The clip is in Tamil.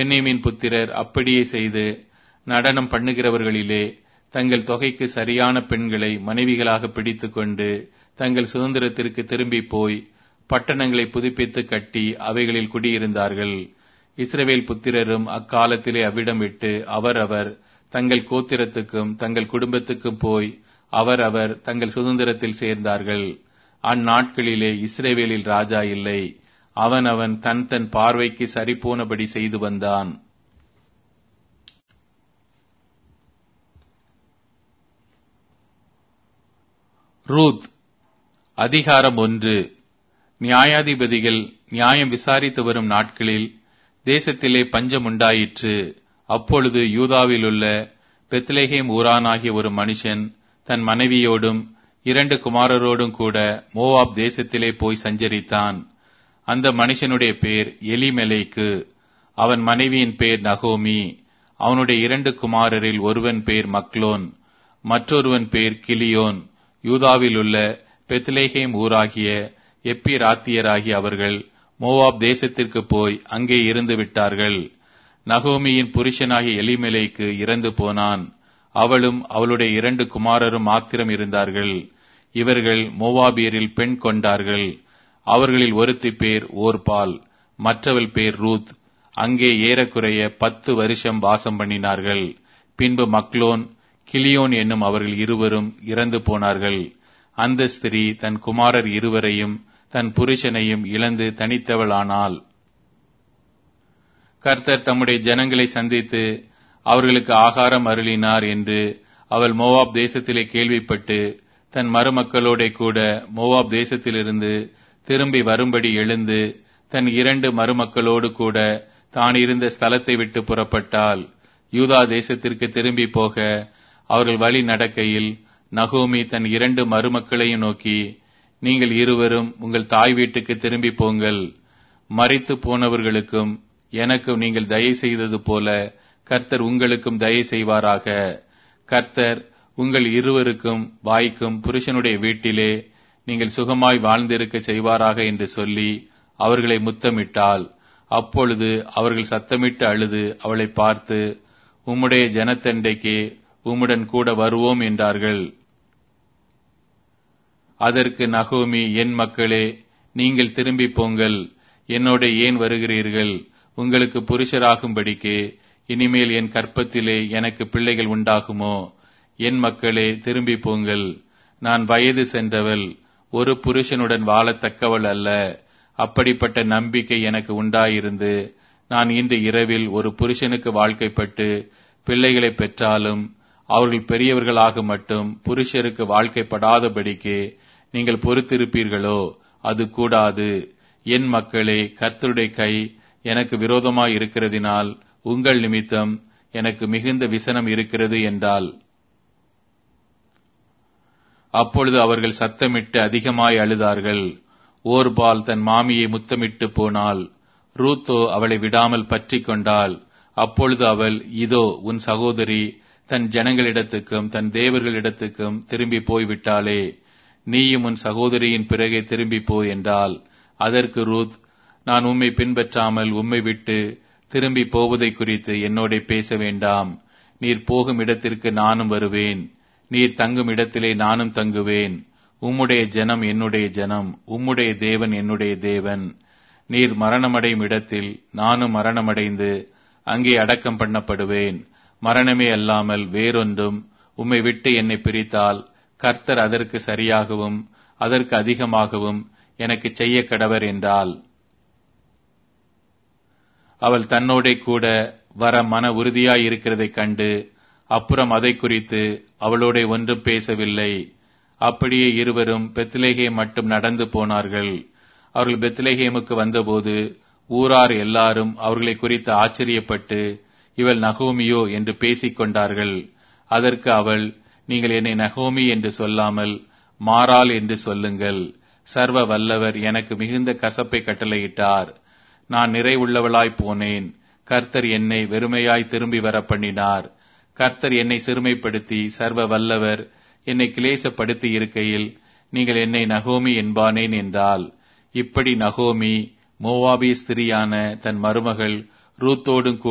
பென்யமீன் புத்திரர் அப்படியே செய்து நடனம் பண்ணுகிறவர்களிலே தங்கள் தொகைக்கு சரியான பெண்களை மனைவிகளாக பிடித்துக்கொண்டு தங்கள் சுதந்திரத்திற்கு திரும்பி போய் பட்டணங்களை புதுப்பித்து கட்டி அவைகளில் குடியிருந்தார்கள். இஸ்ரவேல் புத்திரரும் அக்காலத்திலே அவ்விடம் விட்டு அவரவர் தங்கள் கோத்திரத்துக்கும் தங்கள் குடும்பத்துக்கும் போய் அவரவர் தங்கள் சுதந்திரத்தில் சேர்ந்தார்கள். அந்நாட்களிலே இஸ்ரவேலில் ராஜா இல்லை. அவன் தன் தன் பார்வைக்கு சரிபோனபடி செய்து வந்தான். ரூத் அதிகாரம் 1. நியாயாதிபதிகள் நியாயம் விசாரித்து வரும் நாட்களில் தேசத்திலே பஞ்சம் உண்டாயிற்று. அப்பொழுது யூதாவிலுள்ள பெத்லெகேம் ஊரானாகிய ஒரு மனுஷன் தன் மனைவியோடும் 2 குமாரரோடும் கூட மோவாப் தேசத்திலே போய் சஞ்சரித்தான். அந்த மனுஷனுடைய பேர் எலிமெலேக்கு. அவன் மனைவியின் பேர் நகோமி. அவனுடைய 2 குமாரரில் ஒருவன் பேர் மக்லோன், மற்றொருவன் பேர் கிலியோன். யூதாவில் உள்ள பெத்லெகேம் ஊராகிய எப்பிராத்தியராகிய அவர்கள் மோவாப் தேசத்திற்கு போய் அங்கே இருந்து விட்டார்கள். நகோமியின் புருஷனாகிய எலிமெலேக்கு இறந்து போனான். அவளும் அவளுடைய 2 குமாரரும் மாத்திரம் இருந்தார்கள். இவர்கள் மோவாபியரில் பெண் கொண்டார்கள். அவர்களில் ஒருத்தி பேர் ஓர்பால், மற்றவள் பேர் ரூத். அங்கே ஏறக்குறைய 10 வருஷம் வாசம் பண்ணினார்கள். பின்பு மக்லோன், கிலியோன் என்னும் அவர்கள் இருவரும் இறந்து போனார்கள். அந்த ஸ்திரீ தன் குமாரர் இருவரையும் தன் புருஷனையும் இழந்து தனித்தவளானாள். கர்த்தர் தம்முடைய ஜனங்களை சந்தித்து அவர்களுக்கு ஆகாரம் அருளினார் என்று அவள் மோவாப் தேசத்திலே கேள்விப்பட்டு தன் மருமக்களோட கூட மோவாப் தேசத்திலிருந்து திரும்பி வரும்படி எழுந்து தன் 2 மருமக்களோடு கூட தான் இருந்த ஸ்தலத்தை விட்டு புறப்பட்டாள். யூதா தேசத்திற்கு திரும்பி போக அவர்கள் வழி நடக்கையில் நகோமி தன் 2 மருமக்களையும் நோக்கி, நீங்கள் இருவரும் உங்கள் தாய் வீட்டுக்கு திரும்பி போங்கள். மரித்து போனவர்களுக்கும் எனக்கும் நீங்கள் தயை செய்தது போல கர்த்தர் உங்களுக்கும் தயை செய்வாராக. கர்த்தர் உங்கள் இருவருக்கும் வாய்க்கும் புருஷனுடைய வீட்டிலே நீங்கள் சுகமாய் வாழ்ந்திருக்க செய்வாராக என்று சொல்லி அவர்களை முத்தமிட்டாள். அப்பொழுது அவர்கள் சத்தமிட்டு அழுது அவளை பார்த்து, உம்முடைய ஜனத்தண்டைக்கு உம்முடன் கூட வருவோம் என்றார்கள். அதற்கு நகோமி, என் மக்களே, நீங்கள் திரும்பி போங்கள். என்னோட ஏன் வருகிறீர்கள்? உங்களுக்கு புருஷராகும்படிக்கு இனிமேல் என் கற்பத்திலே எனக்கு பிள்ளைகள் உண்டாகுமோ? என் மக்களே, திரும்பி போங்கள். நான் வயது சென்றவள், ஒரு புருஷனுடன் வாழத்தக்கவள் அல்ல. அப்படிப்பட்ட நம்பிக்கை எனக்கு உண்டாயிருந்து நான் இன்று இரவில் ஒரு புருஷனுக்கு வாழ்க்கைப்பட்டு பிள்ளைகளை பெற்றாலும் அவர்கள் பெரியவர்களாக மட்டும் புருஷருக்கு வாழ்க்கைப்படாதபடிக்கு நீங்கள் பொறுத்திருப்பீர்களோ? அது கூடாது. என் மக்களே, கர்த்தருடைய கை எனக்கு விரோதமாய் இருக்கிறதினால் உங்கள் நிமித்தம் எனக்கு மிகுந்த விசனம் இருக்கிறது என்றால். அப்பொழுது அவர்கள் சத்தமிட்டு அதிகமாய் அழுதார்கள். ஓர்பால் தன் மாமியை முத்தமிட்டு போனாள். ரூத்தோ அவளை விடாமல் பற்றி கொண்டாள். அப்பொழுது அவள், இதோ உன் சகோதரி தன் ஜனங்களிடத்துக்கும் தன் தேவர்களிடத்துக்கும் திரும்பி போய்விட்டாளே, நீயும் உன் சகோதரியின் பிறகே திரும்பி போய் என்றாள். அதற்கு ரூத், நான் உம்மை பின்பற்றாமல் உம்மை விட்டு திரும்பி போவதை குறித்து என்னோட பேச வேண்டாம். நீர் போகும் இடத்திற்கு நானும் வருவேன், நீர் தங்கும் இடத்திலே நானும் தங்குவேன். உம்முடைய ஜனம் என்னுடைய ஜனம், உம்முடைய தேவன் என்னுடைய தேவன். நீர் மரணமடையும் இடத்தில் நானும் மரணமடைந்து அங்கே அடக்கம் பண்ணப்படுவேன். மரணமே அல்லாமல் வேறொன்றும் உம்மை விட்டு என்னை பிரித்தால் கர்த்தர் அதற்கு சரியாகவும் அதற்கு அதிகமாகவும் எனக்கு செய்ய கடவர் என்றாள். அவள் தன்னோட கூட வர மன உறுதியாயிருக்கிறதைக் கண்டு அப்புறம் அதை குறித்து அவளோட ஒன்றும் பேசவில்லை. அப்படியே இருவரும் பெத்லெகேம் மட்டும் நடந்து போனார்கள். அவர்கள் பெத்லெகேமுக்கு வந்தபோது ஊரார் எல்லாரும் அவர்களை குறித்து ஆச்சரியப்பட்டு, இவள் நகோமியோ என்று பேசிக் கொண்டார்கள். அதற்கு அவள், நீங்கள் என்னை நகோமி என்று சொல்லாமல் மாறாள் என்று சொல்லுங்கள். சர்வ வல்லவர் எனக்கு மிகுந்த கசப்பை கட்டளையிட்டார். நான் நிறைவுள்ளவளாய் போனேன். கர்த்தர் என்னை வெறுமையாய் திரும்பி வர பண்ணினார். கர்த்தர் என்னை சிறுமைப்படுத்தி சர்வ வல்லவர் என்னை கிளேசப்படுத்தி இருக்கையில் நீங்கள் என்னை நகோமி என்பானேன் என்றால். இப்படி நகோமி மோவாபிய ஸ்திரியான தன் மருமகள் ரூத்தோடும்